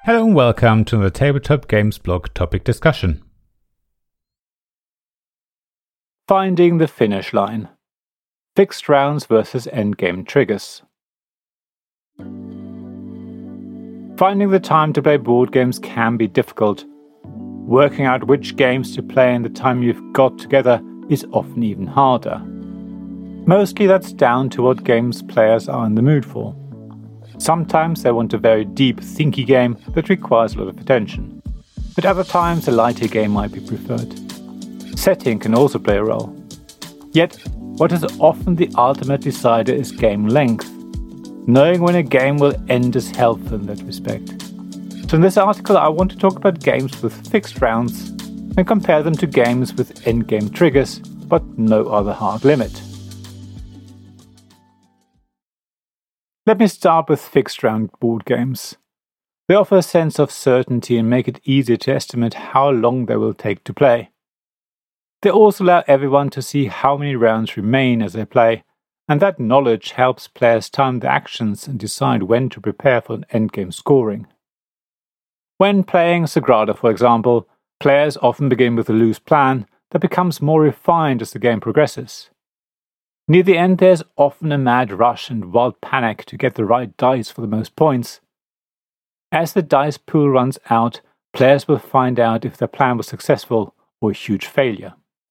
Hello and welcome to the Tabletop Games blog topic discussion. Finding the finish line. Fixed rounds versus endgame triggers. Finding the time to play board games can be difficult. Working out which games to play in the time you've got together is often even harder. Mostly that's down to what games players are in the mood for. Sometimes they want a very deep, thinky game that requires a lot of attention. At other times, a lighter game might be preferred. Setting can also play a role. Yet, what is often the ultimate decider is game length. Knowing when a game will end is helpful in that respect. So in this article, I want to talk about games with fixed rounds and compare them to games with endgame triggers, but no other hard limit. Let me start with fixed round board games. They offer a sense of certainty and make it easier to estimate how long they will take to play. They also allow everyone to see how many rounds remain as they play, and that knowledge helps players time their actions and decide when to prepare for an endgame scoring. When playing Sagrada, for example, players often begin with a loose plan that becomes more refined as the game progresses. Near the end, there's often a mad rush and wild panic to get the right dice for the most points. As the dice pool runs out, players will find out if their plan was successful or a huge failure.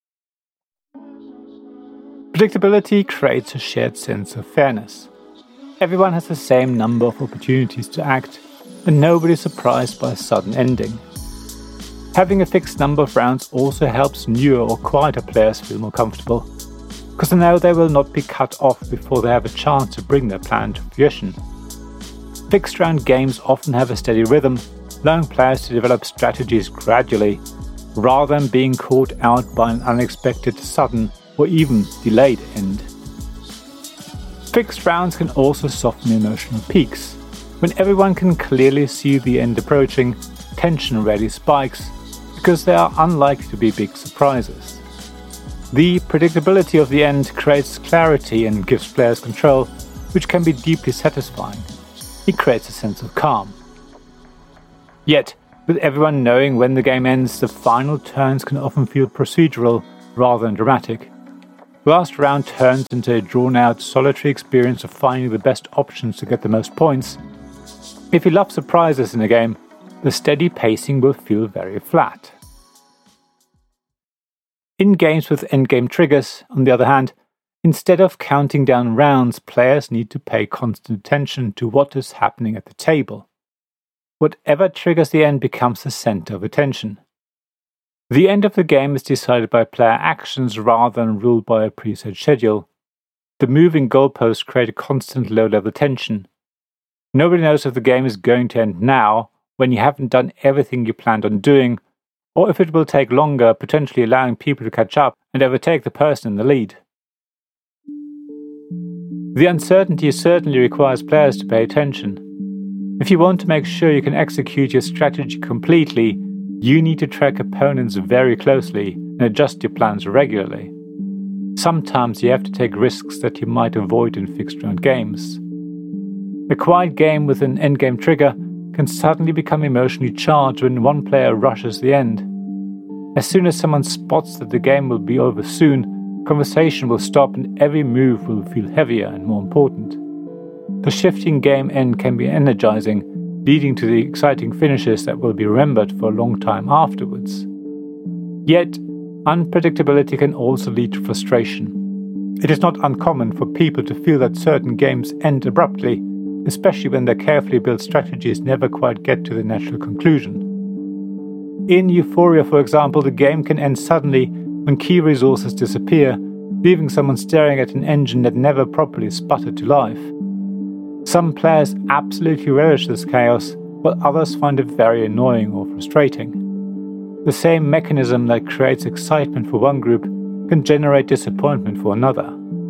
Predictability creates a shared sense of fairness. Everyone has the same number of opportunities to act, and nobody is surprised by a sudden ending. Having a fixed number of rounds also helps newer or quieter players feel more comfortable, because they know they will not be cut off before they have a chance to bring their plan to fruition. Fixed round games often have a steady rhythm, allowing players to develop strategies gradually, rather than being caught out by an unexpected, sudden, or even delayed end. Fixed rounds can also soften emotional peaks. When everyone can clearly see the end approaching, tension rarely spikes, because there are unlikely to be big surprises. The predictability of the end creates clarity and gives players control, which can be deeply satisfying. It creates a sense of calm. Yet, with everyone knowing when the game ends, the final turns can often feel procedural rather than dramatic. The last round turns into a drawn-out, solitary experience of finding the best options to get the most points. If you love surprises in a game, the steady pacing will feel very flat. In games with endgame triggers, on the other hand, instead of counting down rounds, players need to pay constant attention to what is happening at the table. Whatever triggers the end becomes the center of attention. The end of the game is decided by player actions rather than ruled by a preset schedule. The moving goalposts create a constant low-level tension. Nobody knows if the game is going to end now, when you haven't done everything you planned on doing, or if it will take longer, potentially allowing people to catch up and overtake the person in the lead. The uncertainty certainly requires players to pay attention. If you want to make sure you can execute your strategy completely, you need to track opponents very closely and adjust your plans regularly. Sometimes you have to take risks that you might avoid in fixed-round games. A quiet game with an endgame trigger can suddenly become emotionally charged when one player rushes the end. As soon as someone spots that the game will be over soon, conversation will stop and every move will feel heavier and more important. The shifting game end can be energizing, leading to the exciting finishes that will be remembered for a long time afterwards. Yet, unpredictability can also lead to frustration. It is not uncommon for people to feel that certain games end abruptly, especially when their carefully built strategies never quite get to the natural conclusion. In Euphoria, for example, the game can end suddenly when key resources disappear, leaving someone staring at an engine that never properly sputtered to life. Some players absolutely relish this chaos, while others find it very annoying or frustrating. The same mechanism that creates excitement for one group can generate disappointment for another.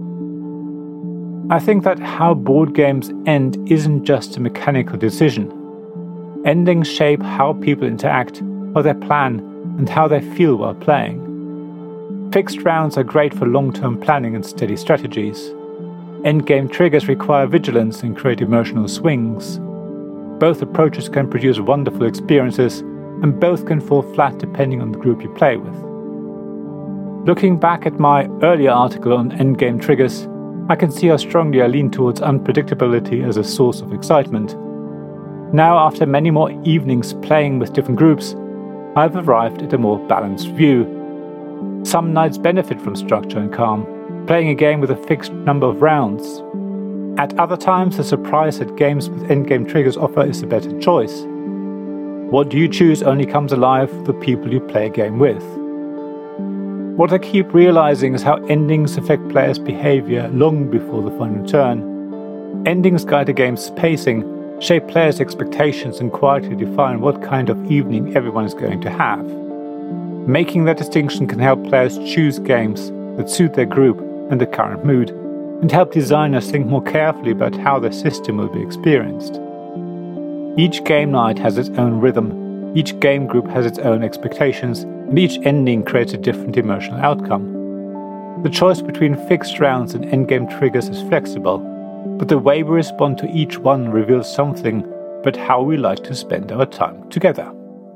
I think that how board games end isn't just a mechanical decision. Endings shape how people interact, how they plan, and how they feel while playing. Fixed rounds are great for long-term planning and steady strategies. Endgame triggers require vigilance and create emotional swings. both approaches can produce wonderful experiences, and both can fall flat depending on the group you play with. Looking back at my earlier article on endgame triggers, I can see how strongly I lean towards unpredictability as a source of excitement. Now, after many more evenings playing with different groups, I've arrived at a more balanced view. Some nights benefit from structure and calm, playing a game with a fixed number of rounds. At other times, the surprise that games with endgame triggers offer is a better choice. What you choose only comes alive with the people you play a game with. What I keep realizing is how endings affect players' behavior long before the final turn. Endings guide a game's pacing, shape players' expectations, and quietly define what kind of evening everyone is going to have. Making that distinction can help players choose games that suit their group and the current mood, and help designers think more carefully about how their system will be experienced. Each game night has its own rhythm, each game group has its own expectations, and each ending creates a different emotional outcome. The choice between fixed rounds and endgame triggers is flexible, but the way we respond to each one reveals something about how we like to spend our time together.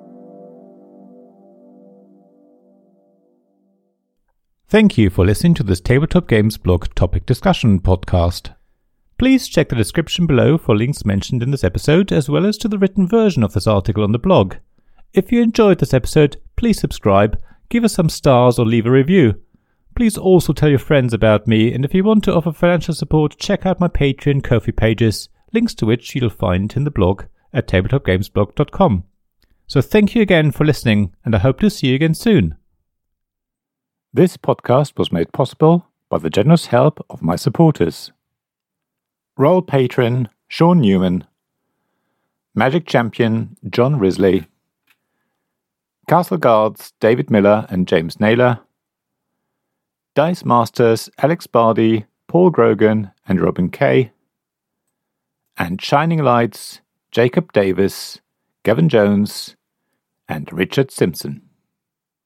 Thank you for listening to this Tabletop Games blog topic discussion podcast. Please check the description below for links mentioned in this episode, as well as to the written version of this article on the blog. If you enjoyed this episode, please subscribe, give us some stars, or leave a review. Please also tell your friends about me, and if you want to offer financial support, check out my Patreon and Ko-fi pages, links to which you'll find in the blog at tabletopgamesblog.com. So thank you again for listening, and I hope to see you again soon. This podcast was made possible by the generous help of my supporters. Royal Patron Sean Newman, Magic Champion John Risley, Castle Guards David Miller and James Naylor, Dice Masters Alex Bardi, Paul Grogan and Robin Kay, and Shining Lights Jacob Davis, Gavin Jones and Richard Simpson.